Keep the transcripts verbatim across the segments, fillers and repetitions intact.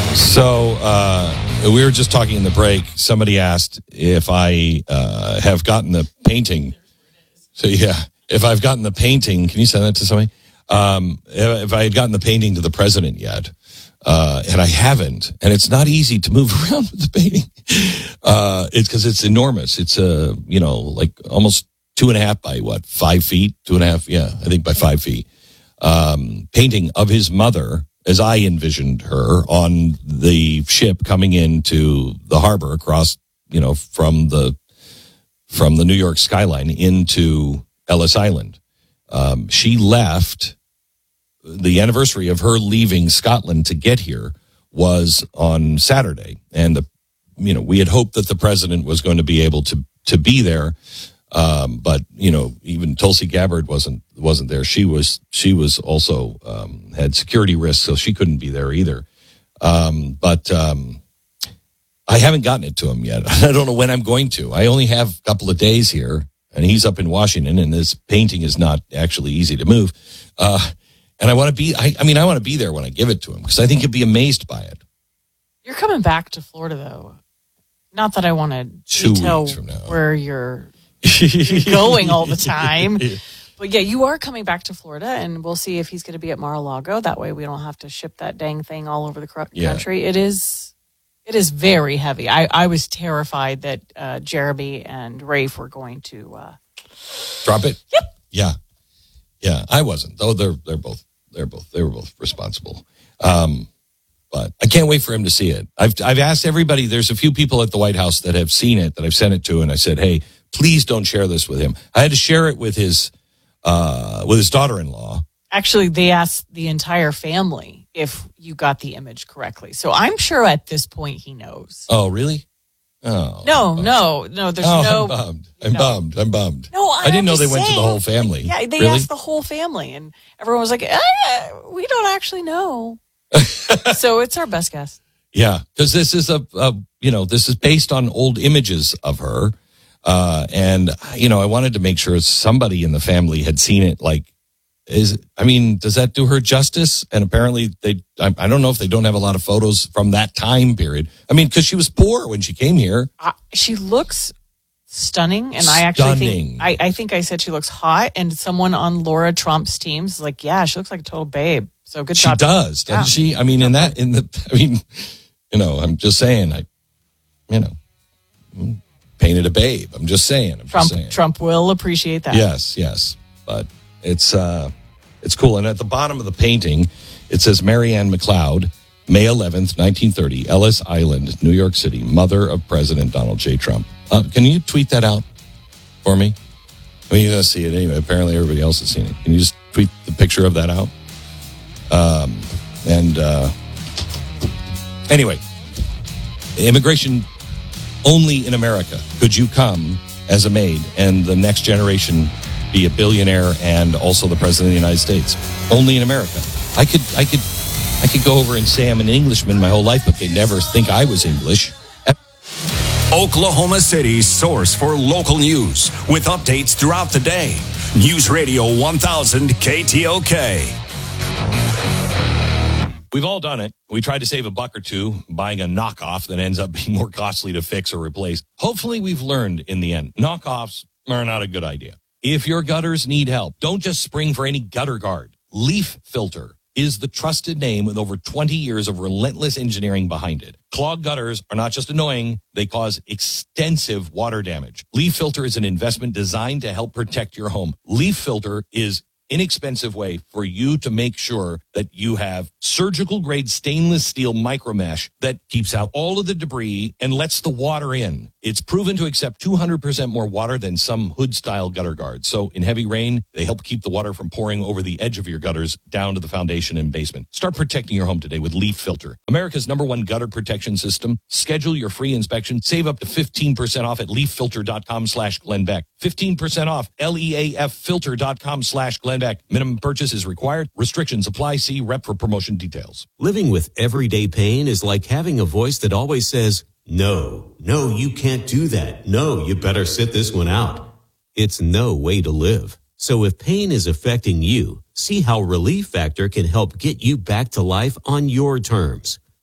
So uh, we were just talking in the break. Somebody asked if I uh, have gotten the painting. So yeah, if I've gotten the painting, can you send that to somebody? Um, if I had gotten the painting to the president yet, uh, and I haven't, and it's not easy to move around with the painting. Uh, it's because it's enormous. It's a uh, you know like almost two and a half by what five feet, two and a half. Yeah, I think by five feet. Um, painting of his mother, as I envisioned her on the ship coming into the harbor across, you know, from the from the New York skyline into Ellis Island. Um, she left. The anniversary of her leaving Scotland to get here was on Saturday, and the you know we had hoped that the president was going to be able to to be there. Um, but you know, even Tulsi Gabbard wasn't wasn't there. She was she was also um, had security risks, so she couldn't be there either. Um, but um, I haven't gotten it to him yet. I don't know when I'm going to. I only have a couple of days here, and he's up in Washington, and this painting is not actually easy to move. Uh, and I want to be. I, I mean, I want to be there when I give it to him because I think he'd be amazed by it. You're coming back to Florida, though. Not that I want to Two detail weeks from now. where you're. You're going all the time. But yeah, you are coming back to Florida, and we'll see if he's going to be at Mar-a-Lago. That way we don't have to ship that dang thing all over the cr- Yeah. country. It is it is very heavy. I, I was terrified that uh, Jeremy and Rafe were going to... Uh... Drop it? Yep. Yeah. Yeah, I wasn't. Though they're they're both they're both they were both responsible. Um, but I can't wait for him to see it. I've I've asked everybody. There's a few people at the White House that have seen it that I've sent it to, and I said, hey, please don't share this with him. I had to share it with his uh, with his daughter-in-law. Actually, they asked the entire family if you got the image correctly. So I'm sure at this point he knows. Oh, really? Oh, no, no, no. There's oh, no. I'm bummed. I'm no. bummed. I'm bummed. No, I'm I didn't know they just went to the saying. whole family. Yeah, they really? asked the whole family, and everyone was like, eh, "We don't actually know." So it's our best guess. Yeah, because this is a, a, you know, this is based on old images of her. Uh, and, you know, I wanted to make sure somebody in the family had seen it. Like, is, I mean, does that do her justice? And apparently they, I, I don't know if they don't have a lot of photos from that time period. I mean, because she was poor when she came here. Uh, she looks stunning. And I actually Stunning. think, I, I think I said she looks hot. And someone on Laura Trump's team is like, yeah, she looks like a total babe. So good She job. does, doesn't Yeah. she? I mean, in that, in the, I mean, you know, I'm just saying, I, you know, painted a babe. I'm just saying. I'm Trump, just saying. Trump will appreciate that. Yes, yes. But it's uh, it's cool. And at the bottom of the painting, it says Marianne McLeod, May eleventh, nineteen thirty, Ellis Island, New York City, mother of President Donald J. Trump. Uh, can you tweet that out for me? I mean, you're going to see it anyway. Apparently, everybody else has seen it. Can you just tweet the picture of that out? Um, and uh, anyway, immigration only in America could you come as a maid and the next generation be a billionaire and also the president of the United States. Only in America. I could, I could, I could go over and say I'm an Englishman my whole life, but they never think I was English. Oklahoma City's source for local news with updates throughout the day. News Radio one thousand K T O K. We've all done it. We tried to save a buck or two buying a knockoff that ends up being more costly to fix or replace. Hopefully we've learned in the end. Knockoffs are not a good idea. If your gutters need help, don't just spring for any gutter guard. Leaf Filter is the trusted name with over twenty years of relentless engineering behind it. Clogged gutters are not just annoying, they cause extensive water damage. Leaf Filter is an investment designed to help protect your home. Leaf Filter is inexpensive way for you to make sure that you have surgical grade stainless steel micro mesh that keeps out all of the debris and lets the water in. It's proven to accept two hundred percent more water than some hood style gutter guards. So in heavy rain, they help keep the water from pouring over the edge of your gutters down to the foundation and basement. Start protecting your home today with Leaf Filter, America's number one gutter protection system. Schedule your free inspection. Save up to fifteen percent off at leaffilter.com slash Glenn Beck. fifteen percent off, L E A F filter.com slash Glenn Beck. Minimum purchase is required. Restrictions apply. See rep for promotion details. Living with everyday pain is like having a voice that always says, no, no, you can't do that. No, you better sit this one out. It's no way to live. So if pain is affecting you, see how Relief Factor can help get you back to life on your terms.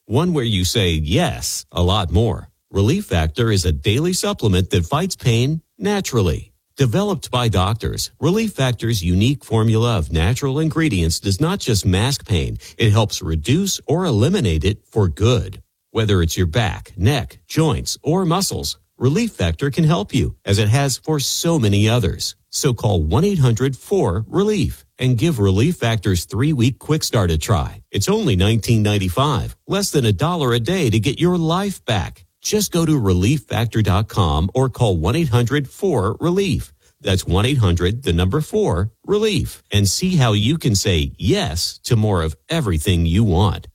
one where you say yes a lot more. Relief Factor is a daily supplement that fights pain naturally. Developed by doctors, Relief Factor's unique formula of natural ingredients does not just mask pain, it helps reduce or eliminate it for good. Whether it's your back, neck, joints, or muscles, Relief Factor can help you, as it has for so many others. So call one eight hundred four relief and give Relief Factor's three-week quick start a try. It's only nineteen ninety-five, less than a dollar a day to get your life back. Just go to relief factor dot com or call one eight hundred four relief. That's one eight hundred, the number four, relief, and see how you can say yes to more of everything you want.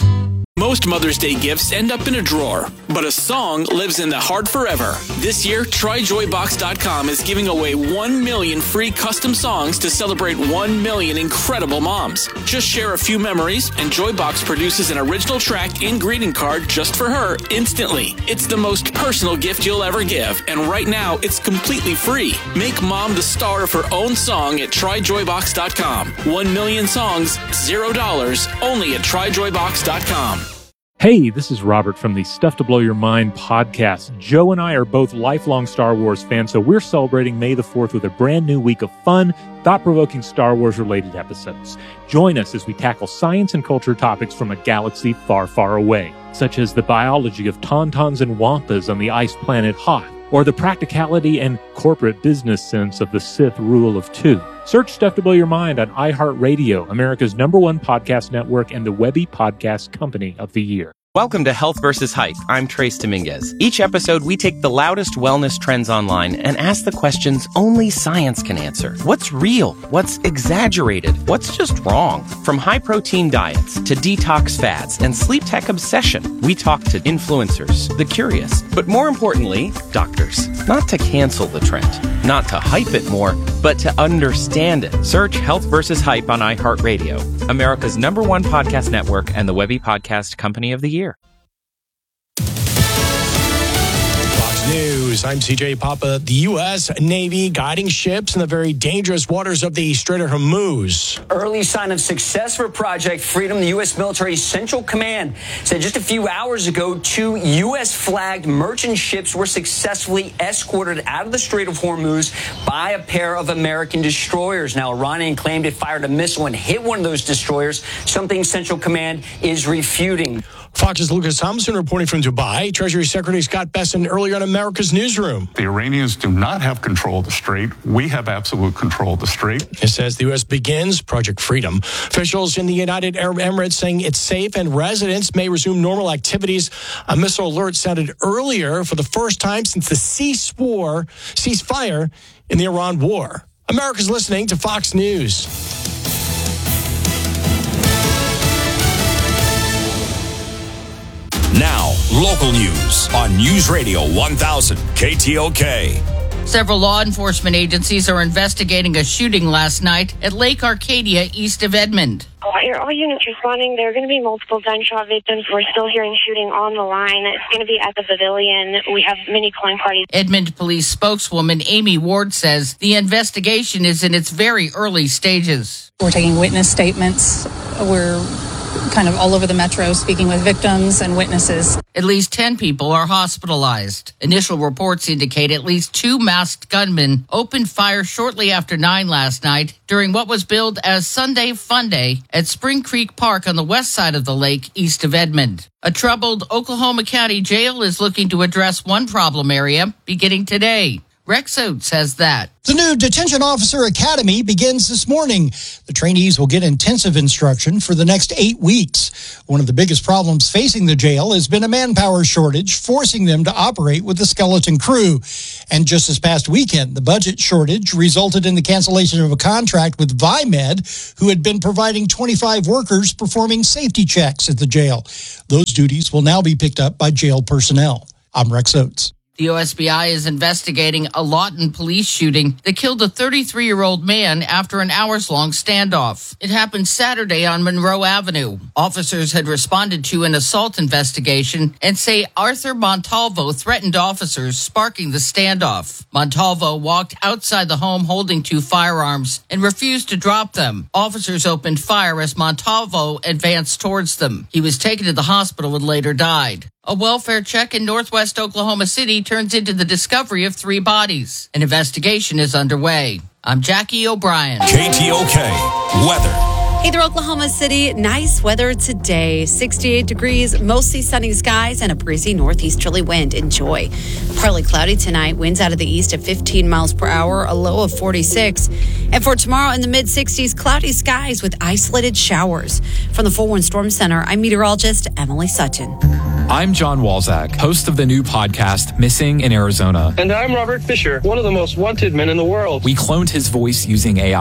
Most Mother's Day gifts end up in a drawer, but a song lives in the heart forever. This year, try joy box dot com is giving away one million free custom songs to celebrate one million incredible moms. Just share a few memories, and Joybox produces an original track and greeting card just for her instantly. It's the most personal gift you'll ever give, and right now, it's completely free. Make mom the star of her own song at try joy box dot com. One million songs, zero dollars, only at try joy box dot com. Hey, this is Robert from the Stuff to Blow Your Mind podcast. Joe and I are both lifelong Star Wars fans, so we're celebrating May the fourth with a brand new week of fun, thought-provoking Star Wars-related episodes. Join us as we tackle science and culture topics from a galaxy far, far away, such as the biology of tauntauns and wampas on the ice planet Hoth, or the practicality and corporate business sense of the Sith rule of two. Search Stuff to Blow Your Mind on iHeartRadio, America's number one podcast network and the Webby Podcast Company of the Year. Welcome to Health versus Hype. I'm Trace Dominguez. Each episode, we take the loudest wellness trends online and ask the questions only science can answer. What's real? What's exaggerated? What's just wrong? From high-protein diets to detox fads and sleep tech obsession, we talk to influencers, the curious, but more importantly, doctors. Not to cancel the trend, not to hype it more, but to understand it. Search Health versus Hype on iHeartRadio, America's number one podcast network and the Webby Podcast Company of the Year. Fox News, I'm C J Papa. The U S Navy guiding ships in the very dangerous waters of the Strait of Hormuz. Early sign of success for Project Freedom. The U S military Central Command said just a few hours ago, two U S flagged merchant ships were successfully escorted out of the Strait of Hormuz by a pair of American destroyers. Now, Iranian claimed it fired a missile and hit one of those destroyers, something Central Command is refuting. Fox's Lucas Thompson reporting from Dubai. Treasury Secretary Scott Bessent earlier on America's Newsroom. The Iranians do not have control of the strait. We have absolute control of the strait. It says the U S begins Project Freedom. Officials in the United Arab Emirates saying it's safe and residents may resume normal activities. A missile alert sounded earlier for the first time since the cease war, ceasefire in the Iran war. America's listening to Fox News. Now, local news on News Radio one thousand K T O K. Several law enforcement agencies are investigating a shooting last night at Lake Arcadia, east of Edmond. All units responding. There are going to be multiple gunshot victims. We're still hearing shooting on the line. It's going to be at the pavilion. We have many calling parties. Edmond police spokeswoman Amy Ward says the investigation is in its very early stages. We're taking witness statements. We're kind of all over the metro speaking with victims and witnesses. At least ten people are hospitalized. Initial reports indicate at least two masked gunmen opened fire shortly after nine last night during what was billed as Sunday Fun Day at Spring Creek Park on the west side of the lake east of Edmond. A troubled Oklahoma County jail is looking to address one problem area beginning today. Rex Oates says that. The new Detention Officer Academy begins this morning. The trainees will get intensive instruction for the next eight weeks. One of the biggest problems facing the jail has been a manpower shortage, forcing them to operate with a skeleton crew. And just this past weekend, the budget shortage resulted in the cancellation of a contract with Viemed, who had been providing twenty-five workers performing safety checks at the jail. Those duties will now be picked up by jail personnel. I'm Rex Oates. The U S B I is investigating a Lawton police shooting that killed a thirty-three-year-old man after an hours-long standoff. It happened Saturday on Monroe Avenue. Officers had responded to an assault investigation and say Arthur Montalvo threatened officers, sparking the standoff. Montalvo walked outside the home holding two firearms and refused to drop them. Officers opened fire as Montalvo advanced towards them. He was taken to the hospital and later died. A welfare check in northwest Oklahoma City turns into the discovery of three bodies. An investigation is underway. I'm Jackie O'Brien. K T O K weather. Hey there, Oklahoma City. Nice weather today. sixty-eight degrees, mostly sunny skies, and a breezy northeasterly wind. Enjoy. Partly cloudy tonight. Winds out of the east at fifteen miles per hour, a low of forty-six. And for tomorrow in the mid-sixties, cloudy skies with isolated showers. From the four one Storm Center, I'm meteorologist Emily Sutton. I'm John Walzak, host of the new podcast, Missing in Arizona. And I'm Robert Fisher, one of the most wanted men in the world. We cloned his voice using A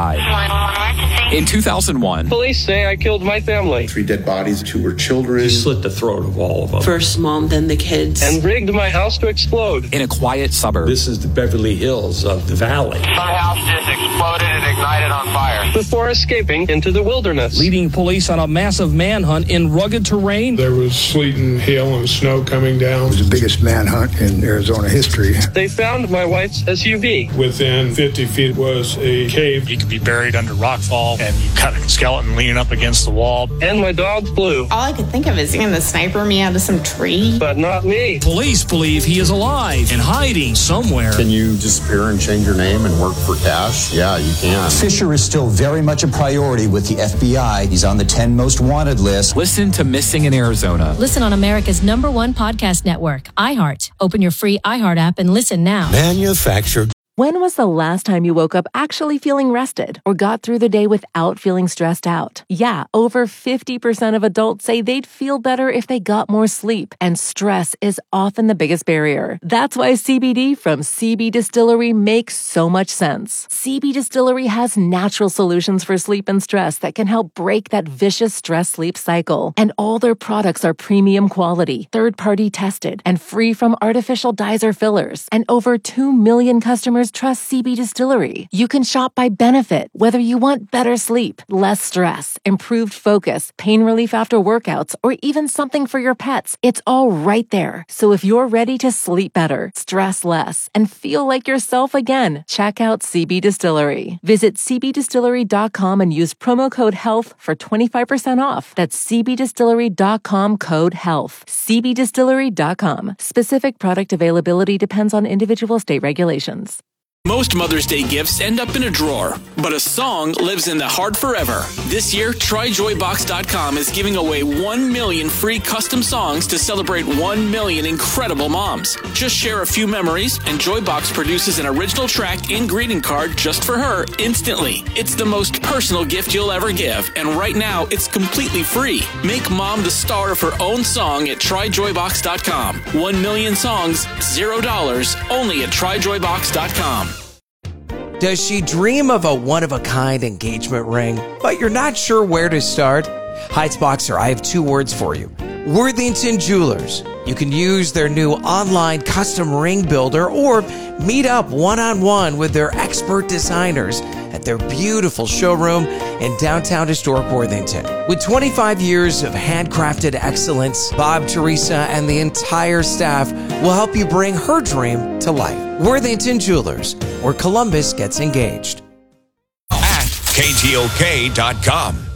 I. In two thousand one, police say I killed my family. Three dead bodies, two were children. He slit the throat of all of them. First mom, then the kids. And rigged my house to explode. In a quiet suburb. This is the Beverly Hills of the valley. My house just exploded and ignited on fire. Before escaping into the wilderness. Leading police on a massive manhunt in rugged terrain. There was sleet and hail and snow coming down. It was the biggest manhunt in Arizona history. They found my wife's S U V. Within fifty feet was a cave. You could be buried under rockfall, and you got a skeleton leaning up against the wall. And my dog Blue. All I could think of is seeing the sniper me out of some tree. But not me. Police believe he is alive and hiding somewhere. Can you disappear and change your name and work for cash? Yeah, you can. Fisher is still very much a priority with the F B I. He's on the ten most wanted list. Listen to Missing in Arizona. Listen on America's number one podcast network, iHeart. Open your free iHeart app and listen now. Manufactured. When was the last time you woke up actually feeling rested or got through the day without feeling stressed out? Yeah, over fifty percent of adults say they'd feel better if they got more sleep, and stress is often the biggest barrier. That's why C B D from C B Distillery makes so much sense. C B Distillery has natural solutions for sleep and stress that can help break that vicious stress-sleep cycle. And all their products are premium quality, third-party tested, and free from artificial dyes or fillers. And over two million customers trust C B Distillery. You can shop by benefit, whether you want better sleep, less stress, improved focus, pain relief after workouts, or even something for your pets. It's all right there. So if you're ready to sleep better, stress less, and feel like yourself again, check out C B Distillery. Visit c b distillery dot com and use promo code HEALTH for twenty-five percent off. That's c b distillery dot com code HEALTH. c b distillery dot com. Specific product availability depends on individual state regulations. Most Mother's Day gifts end up in a drawer, but a song lives in the heart forever. This year, try joy box dot com is giving away one million free custom songs to celebrate one million incredible moms. Just share a few memories, and Joybox produces an original track and greeting card just for her instantly. It's the most personal gift you'll ever give, and right now, it's completely free. Make mom the star of her own song at try joy box dot com. One million songs, zero dollars, only at try joy box dot com. Does she dream of a one-of-a-kind engagement ring, but you're not sure where to start? Heights Boxer, I have two words for you. Worthington Jewelers. You can use their new online custom ring builder or meet up one-on-one with their expert designers at their beautiful showroom in downtown historic Worthington. With twenty-five years of handcrafted excellence, Bob, Teresa, and the entire staff will help you bring her dream to life. Worthington Jewelers, where Columbus gets engaged. At K T O K dot com.